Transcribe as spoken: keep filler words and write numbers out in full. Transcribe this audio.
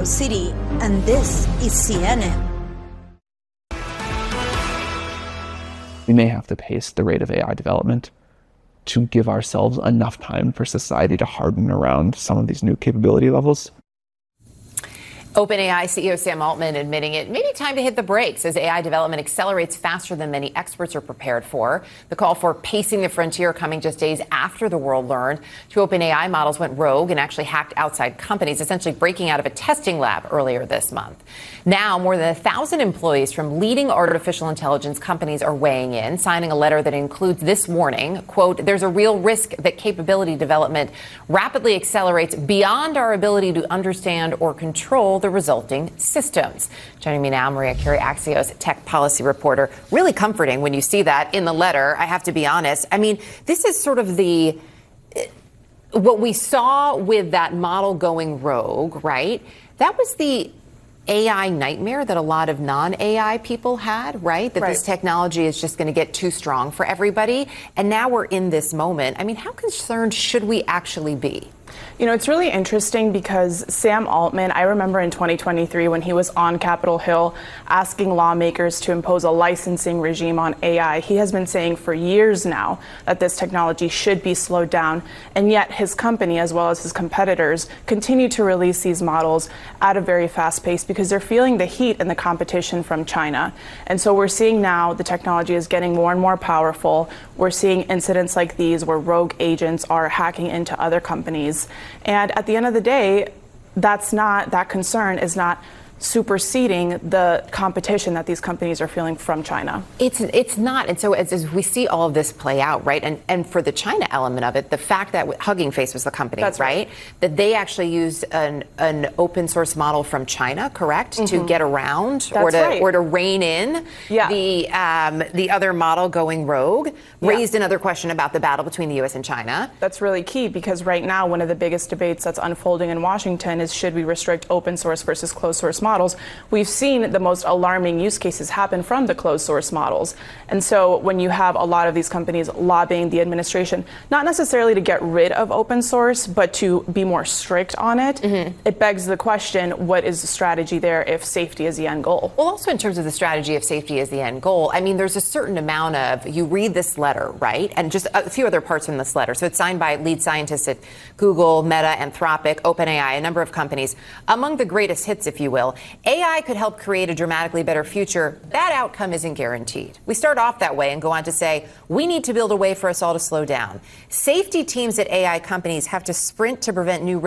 City, and this is C N N. We may have to pace the rate of A I development to give ourselves enough time for society to harden around some of these new capability levels. OpenAI C E O Sam Altman admitting it may be time to hit the brakes as A I development accelerates faster than many experts are prepared for. The call for pacing the frontier coming just days after the world learned two OpenAI models went rogue and actually hacked outside companies, essentially breaking out of a testing lab earlier this month. Now, more than a thousand employees from leading artificial intelligence companies are weighing in, signing a letter that includes this warning, quote, "There's a real risk that capability development rapidly accelerates beyond our ability to understand or control the resulting systems." Joining me now, Maria Carey, Axios tech policy reporter. Really comforting when you see that in the letter, I have to be honest. I mean, this is sort of the what we saw with that model going rogue, right? That was the A I nightmare that a lot of non-A I people had, right? That right. this technology is just going to get too strong for everybody. And now we're in this moment. I mean, how concerned should we actually be? You know, it's really interesting because Sam Altman, I remember in twenty twenty-three when he was on Capitol Hill asking lawmakers to impose a licensing regime on A I. He has been saying for years now that this technology should be slowed down. And yet his company, as well as his competitors, continue to release these models at a very fast pace because they're feeling the heat and the competition from China. And so we're seeing now the technology is getting more and more powerful. We're seeing incidents like these where rogue agents are hacking into other companies. And at the end of the day, that's not, that concern is not superseding the competition that these companies are feeling from China. It's it's not. And so as, as we see all of this play out, right, and, and for the China element of it, the fact that Hugging Face was the company, That's right, right, that they actually used an, an open source model from China, correct, mm-hmm. to get around That's or to right. or to rein in yeah. the um, the other model going rogue, yeah. raised another question about the battle between the U S and China. That's really key because right now one of the biggest debates that's unfolding in Washington is should we restrict open source versus closed source models. We've seen the most alarming use cases happen from the closed source models. And so when you have a lot of these companies lobbying the administration, not necessarily to get rid of open source, but to be more strict on it, mm-hmm. it begs the question, what is the strategy there if safety is the end goal? Well, also in terms of the strategy of safety as the end goal, I mean, there's a certain amount of, you read this letter, right? And just a few other parts from this letter. So it's signed by lead scientists at Google, Meta, Anthropic, OpenAI, a number of companies. Among the greatest hits, if you will, A I could help create a dramatically better future. That outcome isn't guaranteed. We start off that way and go on to say, we need to build a way for us all to slow down. Safety teams at A I companies have to sprint to prevent new